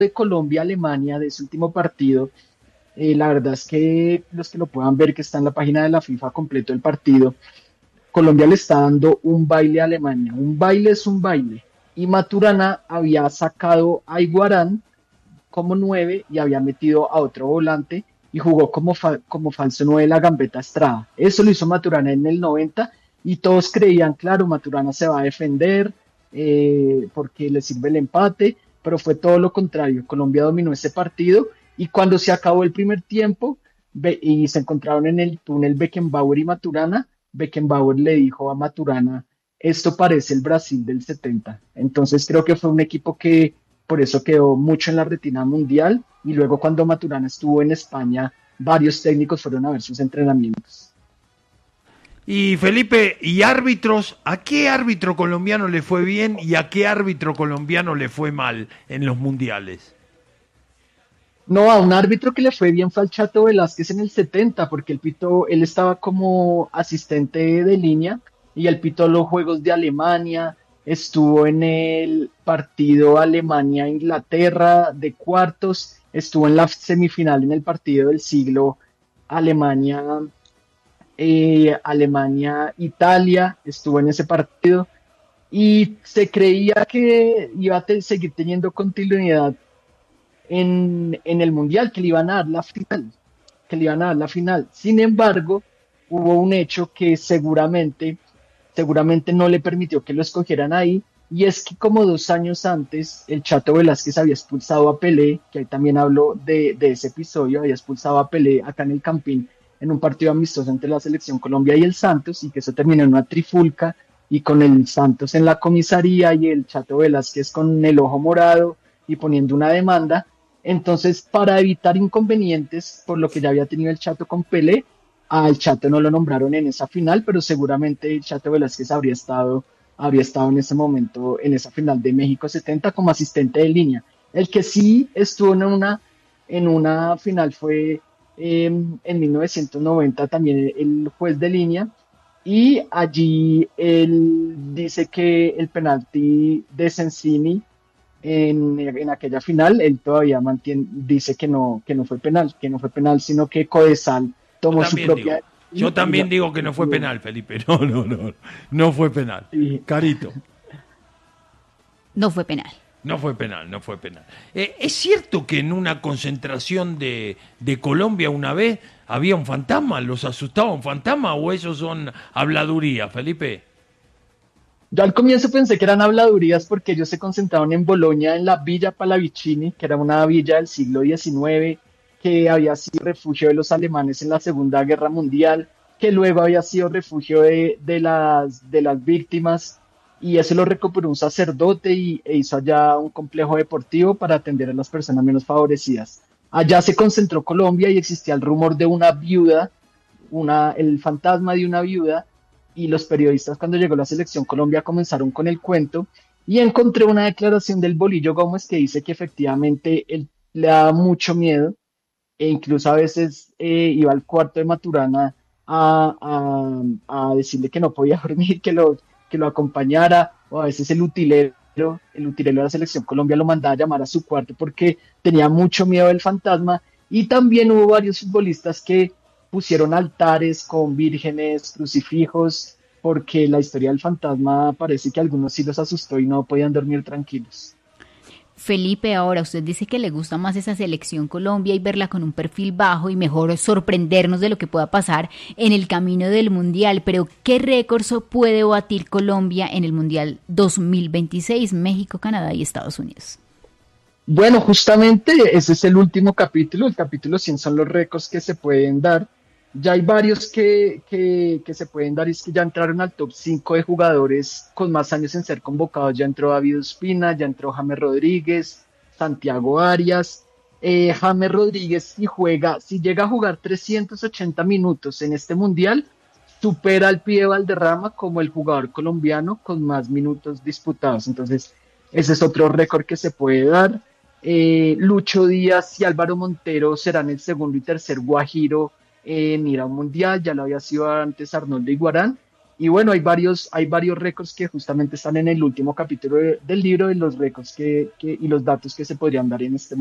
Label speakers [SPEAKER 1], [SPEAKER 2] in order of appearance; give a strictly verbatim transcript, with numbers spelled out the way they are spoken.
[SPEAKER 1] de Colombia-Alemania, de ese último partido, eh, la verdad es que los que lo puedan ver, que está en la página de la FIFA completo el partido, Colombia le está dando un baile a Alemania. Un baile es un baile. Y Maturana había sacado a Iguarán como nueve y había metido a otro volante y jugó como, fa- como falso nueve la Gambetta Estrada. Eso lo hizo Maturana en el noventa y todos creían, claro, Maturana se va a defender eh, porque le sirve el empate, pero fue todo lo contrario. Colombia dominó ese partido y cuando se acabó el primer tiempo ve- y se encontraron en el túnel Beckenbauer y Maturana, Beckenbauer le dijo a Maturana, esto parece el Brasil del setenta. Entonces creo que fue un equipo que por eso quedó mucho en la retina mundial y luego cuando Maturana estuvo en España, varios técnicos fueron a ver sus entrenamientos.
[SPEAKER 2] Y Felipe, ¿y árbitros? ¿A qué árbitro colombiano le fue bien y a qué árbitro colombiano le fue mal en los mundiales?
[SPEAKER 1] No, a un árbitro que le fue bien fue al Chato Velázquez en el setenta, porque él pitó, él estaba como asistente de línea y él pitó los Juegos de Alemania, estuvo en el partido Alemania-Inglaterra de cuartos, estuvo en la semifinal en el partido del siglo Alemania eh, Alemania, Italia, estuvo en ese partido y se creía que iba a te- seguir teniendo continuidad en, en el Mundial, que le iban a dar la final, que le iban a dar la final. Sin embargo, hubo un hecho que seguramente, seguramente no le permitió que lo escogieran ahí, y es que como dos años antes, el Chato Velázquez había expulsado a Pelé, que ahí también habló de, de ese episodio, había expulsado a Pelé acá en el Campín en un partido amistoso entre la selección Colombia y el Santos, y que eso terminó en una trifulca, y con el Santos en la comisaría y el Chato Velázquez con el ojo morado y poniendo una demanda. Entonces, para evitar inconvenientes por lo que ya había tenido el Chato con Pelé, al Chato no lo nombraron en esa final, pero seguramente el Chato Velázquez habría estado, habría estado en ese momento, en esa final de México setenta como asistente de línea. El que sí estuvo en una, en una final fue eh, en mil novecientos noventa también el juez de línea, y allí él dice que el penalti de Sensini en, en aquella final, él todavía mantiene, dice que no, que no fue penal, que no fue penal, sino que Codesal
[SPEAKER 2] Yo
[SPEAKER 1] tomó su
[SPEAKER 2] también
[SPEAKER 1] propia
[SPEAKER 2] digo. Yo
[SPEAKER 1] decisión y
[SPEAKER 2] también
[SPEAKER 1] la
[SPEAKER 2] digo que no fue
[SPEAKER 1] estuvo-
[SPEAKER 2] penal, Felipe. No, no, no. No fue penal.
[SPEAKER 1] y
[SPEAKER 2] Carito.
[SPEAKER 3] No fue penal.
[SPEAKER 2] No fue penal, no fue penal. Eh, ¿Es cierto que en una concentración de, de Colombia una vez había un fantasma? ¿Los asustaba un fantasma o esos son habladurías, Felipe?
[SPEAKER 1] Yo al comienzo pensé que eran habladurías porque ellos se concentraron en Bolonia, en la Villa Pallavicini, que era una villa del siglo diecinueve, que había sido refugio de los alemanes en la Segunda Guerra Mundial, que luego había sido refugio de, de las, de las víctimas, y eso lo recuperó un sacerdote y, e hizo allá un complejo deportivo para atender a las personas menos favorecidas. Allá se concentró Colombia y existía el rumor de una viuda, una, el fantasma de una viuda, y los periodistas cuando llegó la selección Colombia comenzaron con el cuento y encontré una declaración del Bolillo Gómez que dice que efectivamente él le da mucho miedo e incluso a veces eh, iba al cuarto de Maturana a, a, a decirle que no podía dormir, que lo, que lo acompañara, o a veces el utilero, el utilero de la selección Colombia lo mandaba a llamar a su cuarto porque tenía mucho miedo del fantasma, y también hubo varios futbolistas que pusieron altares con vírgenes, crucifijos, porque la historia del fantasma parece que a algunos sí los asustó y no podían dormir tranquilos.
[SPEAKER 3] Felipe, ahora usted dice que le gusta más esa selección Colombia y verla con un perfil bajo y mejor sorprendernos de lo que pueda pasar en el camino del Mundial, pero ¿qué récords puede batir Colombia en el Mundial dos mil veintiséis, México, Canadá y Estados Unidos?
[SPEAKER 1] Bueno, justamente ese es el último capítulo, el capítulo cien son los récords que se pueden dar. Ya hay varios que, que, que se pueden dar, y es que ya entraron al top cinco de jugadores con más años en ser convocados. Ya entró David Ospina, ya entró James Rodríguez, Santiago Arias. Eh, James Rodríguez, si juega, si llega a jugar trescientos ochenta minutos en este mundial, supera al Pío Valderrama como el jugador colombiano con más minutos disputados. Entonces, ese es otro récord que se puede dar. Eh, Lucho Díaz y Álvaro Montero serán el segundo y tercer Guajiro en ir a un mundial, ya lo había sido antes Arnoldo Iguarán, y bueno, hay varios, hay varios récords que justamente están en el último capítulo de- del libro, de los récords que, que, y los datos que se podrían dar en este